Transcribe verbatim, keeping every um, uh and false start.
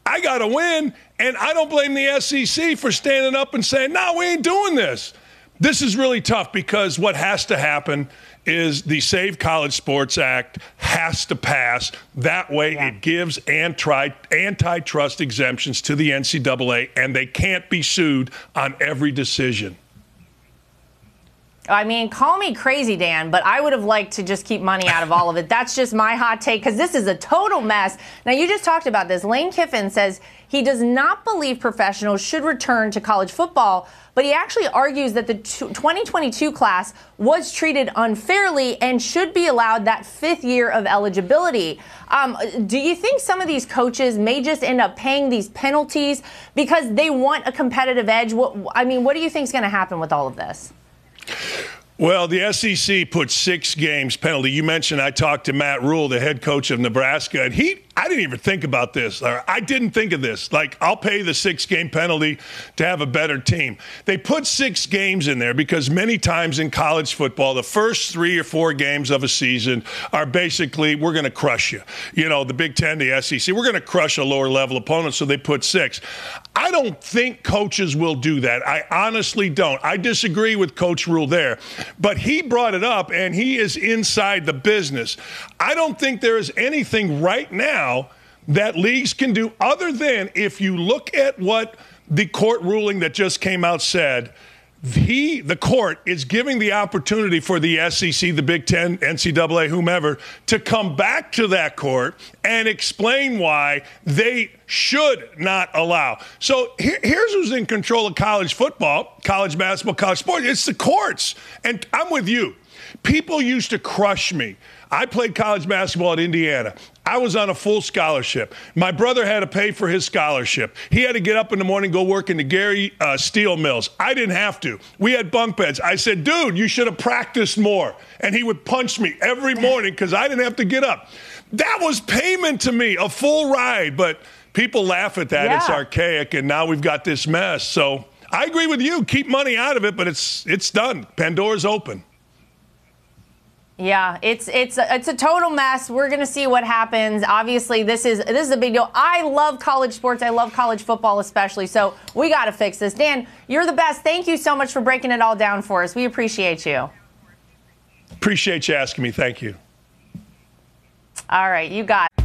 I got to win, and I don't blame the S E C for standing up and saying, no, we ain't doing this. This is really tough because what has to happen is the Save College Sports Act has to pass. That way yeah. it gives anti- antitrust exemptions to the N C double A, and they can't be sued on every decision. I mean, call me crazy, Dan, but I would have liked to just keep money out of all of it. That's just my hot take, because this is a total mess. Now, you just talked about this. Lane Kiffin says he does not believe professionals should return to college football, but he actually argues that the twenty twenty-two class was treated unfairly and should be allowed that fifth year of eligibility. Um, do you think some of these coaches may just end up paying these penalties because they want a competitive edge? What, I mean, what do you think is going to happen with all of this? Well, the S E C put six games penalty. You mentioned I talked to Matt Rule, the head coach of Nebraska, and he I didn't even think about this. I didn't think of this. Like, I'll pay the six-game penalty to have a better team. They put six games in there because many times in college football, the first three or four games of a season are basically, we're going to crush you. You know, the Big Ten, the S E C, we're going to crush a lower-level opponent, so they put six. I don't think coaches will do that. I honestly don't. I disagree with Coach Rule there. But he brought it up, and he is inside the business. I don't think there is anything right now that leagues can do other than, if you look at what the court ruling that just came out said, he, the court, is giving the opportunity for the S E C, the Big Ten, N C double A, whomever, to come back to that court and explain why they should not allow. So here, here's who's in control of college football, college basketball, college sports. It's the courts. And I'm with you. People used to crush me. I played college basketball at Indiana. I was on a full scholarship. My brother had to pay for his scholarship. He had to get up in the morning, go work in the Gary uh, Steel Mills. I didn't have to. We had bunk beds. I said, dude, you should have practiced more. And he would punch me every morning because I didn't have to get up. That was payment to me, a full ride. But people laugh at that. Yeah. It's archaic, and now we've got this mess. So I agree with you. Keep money out of it, but it's it's done. Pandora's open. Yeah, it's it's a, it's a total mess. We're going to see what happens. Obviously, this is this is a big deal. I love college sports. I love college football especially. So we got to fix this. Dan, you're the best. Thank you so much for breaking it all down for us. We appreciate you. Appreciate you asking me. Thank you. All right, you got it.